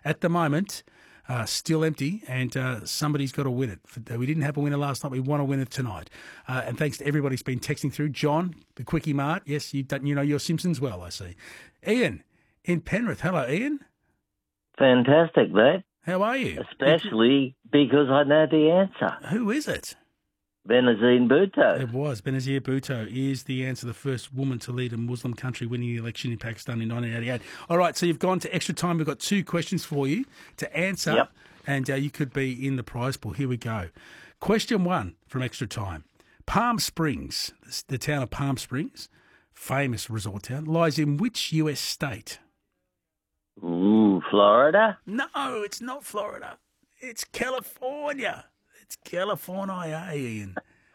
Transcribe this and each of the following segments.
at the moment, still empty, and somebody's got to win it. We didn't have a winner last night. We want to win it tonight. And thanks to everybody who's been texting through. John, the Quickie Mart. Yes, you know your Simpsons well, I see. Ian in Penrith. Hello, Ian. Fantastic, mate. How are you? Especially because I know the answer. Who is it? Benazir Bhutto. It was. Benazir Bhutto is the answer, the first woman to lead a Muslim country winning the election in Pakistan in 1988. All right, so you've gone to extra time. We've got 2 questions for you to answer, Yep. and you could be in the prize pool. Here we go. Question 1 from extra time. Palm Springs, the town of Palm Springs, famous resort town, lies in which US state? Ooh, Florida? No, it's not Florida. It's California. It's California, Ian.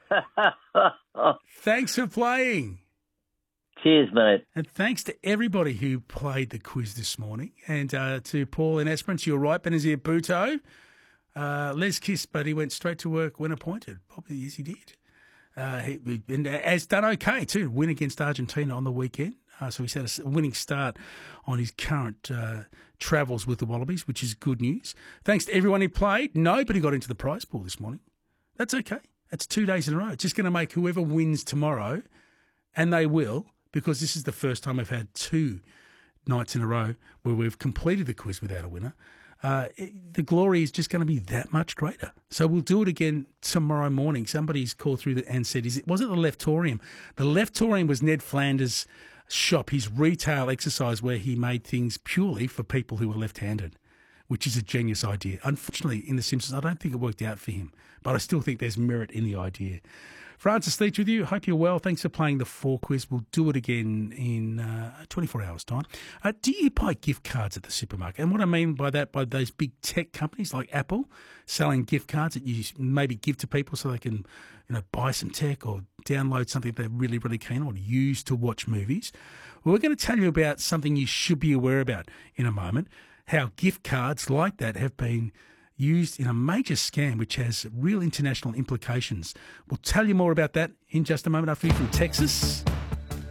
Thanks for playing. Cheers, mate. And thanks to everybody who played the quiz this morning. And to Paul in Esperance, you're right, Benazir Bhutto. Les Kiss, but he went straight to work when appointed. Probably, yes, he did. He has done okay, too. Win against Argentina on the weekend. So he's had a winning start on his current travels with the Wallabies, which is good news. Thanks to everyone who played. Nobody got into the prize pool this morning. That's okay. That's 2 days in a row. It's just going to make whoever wins tomorrow, and they will, because this is the first time we've had 2 nights in a row where we've completed the quiz without a winner. The glory is just going to be that much greater. So we'll do it again tomorrow morning. Somebody's called through and said, was it the Leftorium? The Leftorium was Ned Flanders' shop, his retail exercise where he made things purely for people who were left-handed, which is a genius idea. Unfortunately, in The Simpsons, I don't think it worked out for him, but I still think there's merit in the idea. Francis Leach with you. Hope you're well. Thanks for playing the 4 quiz. We'll do it again in 24 hours' time. Do you buy gift cards at the supermarket? And what I mean by that, by those big tech companies like Apple selling gift cards that you maybe give to people so they can, buy some tech or download something they're really, really keen on or use to watch movies. Well, we're going to tell you about something you should be aware about in a moment, how gift cards like that have been used in a major scam which has real international implications. We'll tell you more about that in just a moment after you from Texas.